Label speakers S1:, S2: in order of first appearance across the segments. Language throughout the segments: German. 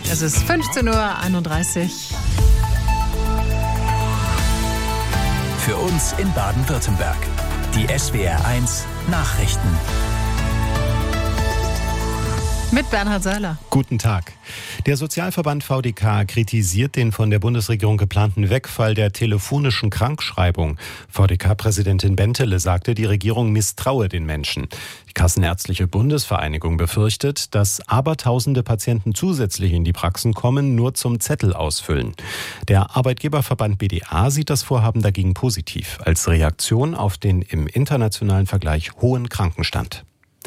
S1: Es ist 15:31 Uhr.
S2: Für uns in Baden-Württemberg. Die SWR1 Nachrichten.
S1: Mit Bernhard Seiler.
S3: Guten Tag. Der Sozialverband VDK kritisiert den von der Bundesregierung geplanten Wegfall der telefonischen Krankschreibung. VDK-Präsidentin Bentele sagte, die Regierung misstraue den Menschen. Die Kassenärztliche Bundesvereinigung befürchtet, dass abertausende Patienten zusätzlich in die Praxen kommen, nur zum Zettel ausfüllen. Der Arbeitgeberverband BDA sieht das Vorhaben dagegen positiv, als Reaktion auf den im internationalen Vergleich hohen Krankenstand.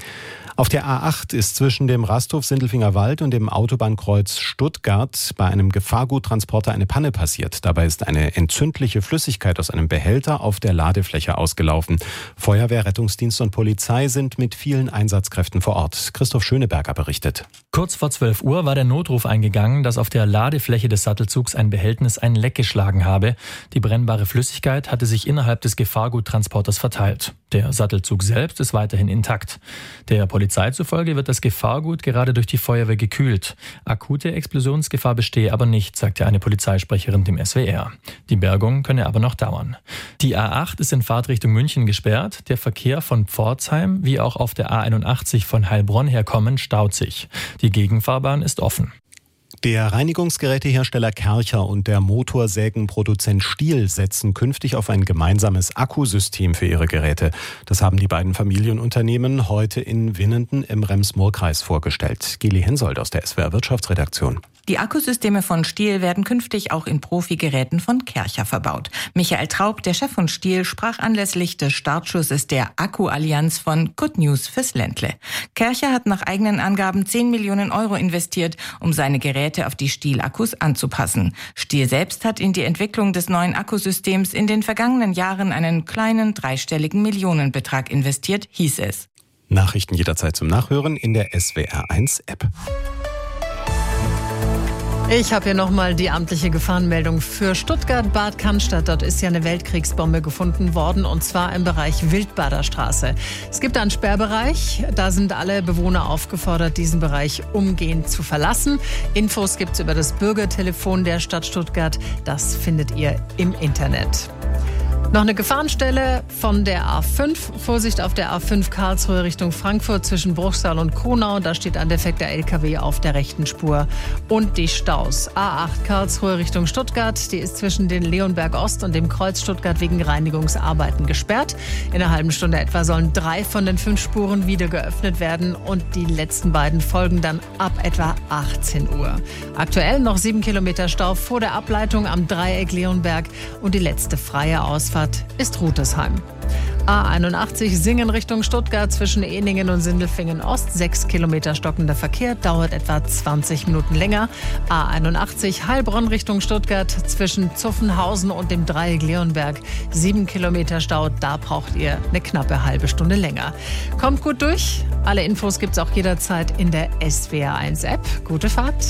S3: Auf der A8 ist zwischen dem Rasthof-Sindelfinger Wald und dem Autobahnkreuz Stuttgart bei einem Gefahrguttransporter eine Panne passiert. Dabei ist eine entzündliche Flüssigkeit aus einem Behälter auf der Ladefläche ausgelaufen. Feuerwehr, Rettungsdienst und Polizei sind mit vielen Einsatzkräften vor Ort. Christoph Schöneberger berichtet.
S4: Kurz vor 12 Uhr war der Notruf eingegangen, dass auf der Ladefläche des Sattelzugs ein Behältnis ein Leck geschlagen habe. Die brennbare Flüssigkeit hatte sich innerhalb des Gefahrguttransporters verteilt. Der Sattelzug selbst ist weiterhin intakt. Der Polizei zufolge wird das Gefahrgut gerade durch die Feuerwehr gekühlt. Akute Explosionsgefahr bestehe aber nicht, sagte eine Polizeisprecherin dem SWR. Die Bergung könne aber noch dauern. Die A8 ist in Fahrtrichtung München gesperrt. Der Verkehr von Pforzheim wie auch auf der A81 von Heilbronn herkommend staut sich. Die Gegenfahrbahn ist offen.
S3: Der Reinigungsgerätehersteller Kärcher und der Motorsägenproduzent Stihl setzen künftig auf ein gemeinsames Akkusystem für ihre Geräte. Das haben die beiden Familienunternehmen heute in Winnenden im Rems-Murr-Kreis vorgestellt. Geli Hensoldt aus der SWR Wirtschaftsredaktion.
S5: Die Akkusysteme von Stihl werden künftig auch in Profi-Geräten von Kärcher verbaut. Michael Traub, der Chef von Stihl, sprach anlässlich des Startschusses der Akku-Allianz von Good News fürs Ländle. Kärcher hat nach eigenen Angaben 10 Millionen Euro investiert, um seine Geräte auf die Stihl-Akkus anzupassen. Stihl selbst hat in die Entwicklung des neuen Akkusystems in den vergangenen Jahren einen kleinen dreistelligen Millionenbetrag investiert, hieß es.
S3: Nachrichten jederzeit zum Nachhören in der SWR1-App.
S1: Ich habe hier nochmal die amtliche Gefahrenmeldung für Stuttgart-Bad Cannstatt. Dort ist ja eine Weltkriegsbombe gefunden worden, und zwar im Bereich Wildbader Straße. Es gibt einen Sperrbereich, da sind alle Bewohner aufgefordert, diesen Bereich umgehend zu verlassen. Infos gibt es über das Bürgertelefon der Stadt Stuttgart. Das findet ihr im Internet. Noch eine Gefahrenstelle von der A5. Vorsicht auf der A5 Karlsruhe Richtung Frankfurt zwischen Bruchsal und Kronau. Da steht ein defekter LKW auf der rechten Spur. Und die Staus. A8 Karlsruhe Richtung Stuttgart. Die ist zwischen den Leonberg Ost und dem Kreuz Stuttgart wegen Reinigungsarbeiten gesperrt. In einer halben Stunde etwa sollen 3 von den 5 Spuren wieder geöffnet werden. Und die letzten beiden folgen dann ab etwa 18 Uhr. Aktuell noch 7 Kilometer Stau vor der Ableitung am Dreieck Leonberg. Und die letzte freie Ausfahrt ist Rutesheim. A81 Singen Richtung Stuttgart zwischen Ehningen und Sindelfingen Ost. 6 Kilometer stockender Verkehr, dauert etwa 20 Minuten länger. A81 Heilbronn Richtung Stuttgart zwischen Zuffenhausen und dem Dreieck Leonberg. 7 Kilometer Stau, da braucht ihr eine knappe halbe Stunde länger. Kommt gut durch. Alle Infos gibt's auch jederzeit in der SWR1-App. Gute Fahrt.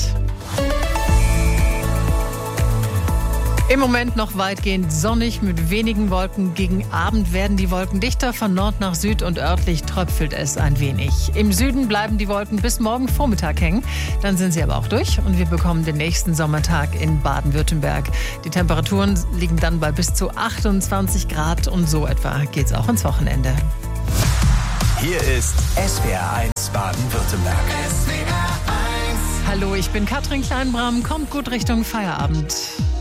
S1: Im Moment noch weitgehend sonnig mit wenigen Wolken. Gegen Abend werden die Wolken dichter von Nord nach Süd und örtlich tröpfelt es ein wenig. Im Süden bleiben die Wolken bis morgen Vormittag hängen. Dann sind sie aber auch durch und wir bekommen den nächsten Sommertag in Baden-Württemberg. Die Temperaturen liegen dann bei bis zu 28 Grad und so etwa geht's auch ins Wochenende.
S2: Hier ist SWR1 Baden-Württemberg.
S1: Hallo, ich bin Katrin Kleinbram. Kommt gut Richtung Feierabend.